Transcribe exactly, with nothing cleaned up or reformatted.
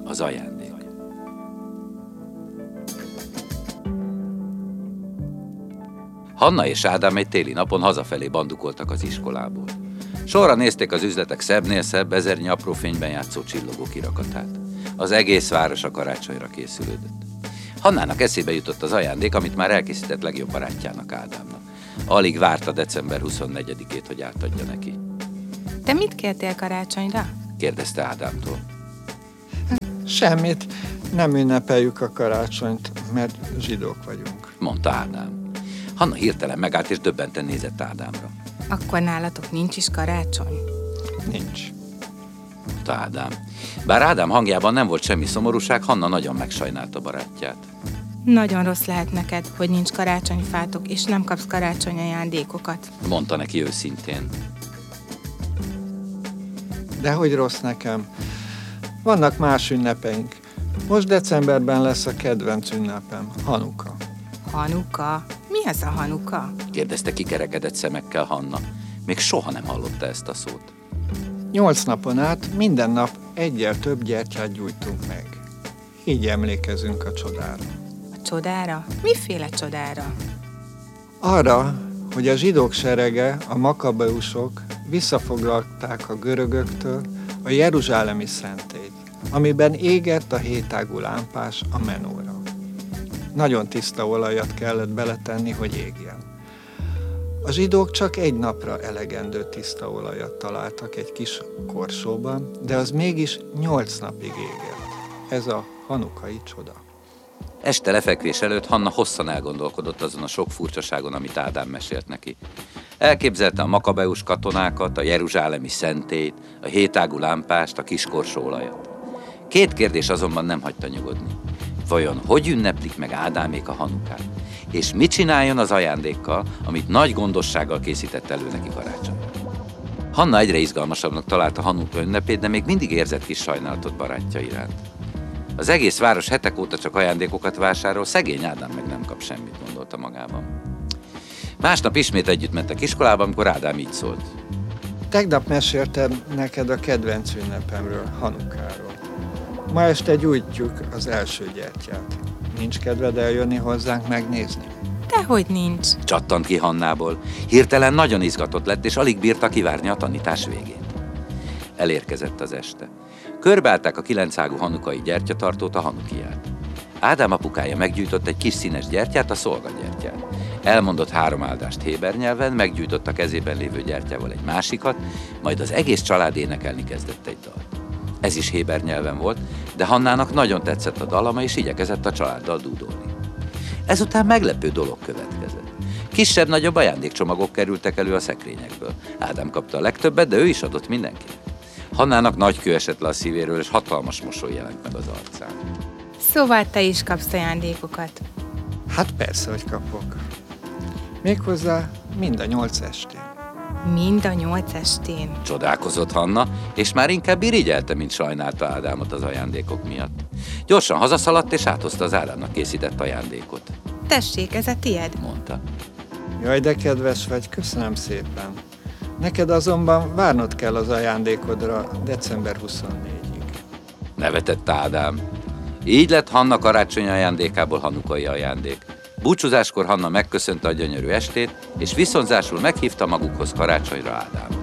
Az ajándék. Hanna és Ádám egy téli napon hazafelé bandukoltak az iskolából. Sorra nézték az üzletek szebbnél szebb, ezernyi apró fényben játszó csillogó kirakatát. Az egész város a karácsonyra készülődött. Hannának eszébe jutott az ajándék, amit már elkészített legjobb barátjának, Ádámnak. Alig várta december huszonnegyedikét, hogy átadja neki. Te mit kértél karácsonyra? Kérdezte Ádámtól. Semmit, nem ünnepeljük a karácsonyt, mert zsidók vagyunk, mondta Ádám. Hanna hirtelen megállt és döbbenten nézett Ádámra. Akkor nálatok nincs is karácsony? Nincs, mondta Ádám. Bár Ádám hangjában nem volt semmi szomorúság, Hanna nagyon megsajnálta barátját. Nagyon rossz lehet neked, hogy nincs karácsonyfátok, és nem kapsz karácsony ajándékokat, mondta neki őszintén. Dehogy rossz nekem. Vannak más ünnepeink. Most decemberben lesz a kedvenc ünnepem, Hanuka. Hanuka? Mi ez a Hanuka? kérdezte kikerekedett szemekkel Hanna. Még soha nem hallotta ezt a szót. Nyolc napon át minden nap egyel több gyertyát gyújtunk meg. Így emlékezünk a csodára. A csodára? Miféle csodára? Arra, hogy a zsidók serege, a makabeusok visszafoglalták a görögöktől a jeruzsálemi szentélyt, amiben égett a hétágú lámpás, a menóra. Nagyon tiszta olajat kellett beletenni, hogy égjen. A zsidók csak egy napra elegendő tiszta olajat találtak egy kis korsóban, de az mégis nyolc napig égett. Ez a hanukai csoda. Este lefekvés előtt Hanna hosszan elgondolkodott azon a sok furcsaságon, amit Ádám mesélt neki. Elképzelte a makabeus katonákat, a jeruzsálemi szentélyt, a hétágú lámpást, a kis korsóolajat. Két kérdés azonban nem hagyta nyugodni. Vajon hogy ünneplik meg Ádámék a Hanukát? És mit csináljon az ajándékkal, amit nagy gondossággal készített elő neki karácsonyra? Hanna egyre izgalmasabbnak találta Hanuka ünnepét, de még mindig érzett kis sajnálatot barátja iránt. Az egész város hetek óta csak ajándékokat vásárol, szegény Ádám meg nem kap semmit, gondolta magában. Másnap ismét együtt mentek iskolába, amikor Ádám így szólt. Tegnap meséltem neked a kedvenc ünnepemről, Hanukáról. Ma este gyújtjuk az első gyertyát. Nincs kedved eljönni hozzánk megnézni? Dehogy nincs. Csattant ki Hannából. Hirtelen nagyon izgatott lett, és alig bírta kivárni a tanítás végét. Elérkezett az este. Körbeállták a kilencágú hanukai gyertyatartót, a hanukiát. Ádám apukája meggyújtott egy kis színes gyertyát, a szolgagyertyát. Elmondott három áldást héber nyelven, meggyújtott a kezében lévő gyertyával egy másikat, majd az egész család énekelni kezdett egy dalt. Ez is héber nyelven volt, de Hannának nagyon tetszett a dalama, és igyekezett a családdal dúdolni. Ezután meglepő dolog következett. Kisebb-nagyobb ajándékcsomagok kerültek elő a szekrényekből. Ádám kapta a legtöbbet, de ő is adott mindenkinek. Hannának nagy kő esett le a szívéről, és hatalmas mosoly jelent meg az arcán. Szóval te is kapsz ajándékokat. Hát persze, hogy kapok. Méghozzá mind a nyolc estén. Mind a nyolc estén. Csodálkozott Hanna, és már inkább irigyelte, mint sajnálta Ádámot az ajándékok miatt. Gyorsan hazaszaladt, és áthozta az Ádámnak készített ajándékot. Tessék, ez a tied, mondta. Jaj, de kedves vagy, köszönöm szépen. Neked azonban várnod kell az ajándékodra december huszonnégyedikéig. Nevetett Ádám. Így lett Hanna karácsonyi ajándékából hanukai ajándék. Búcsúzáskor Hanna megköszönte a gyönyörű estét, és viszonzásul meghívta magukhoz karácsonyra Ádám.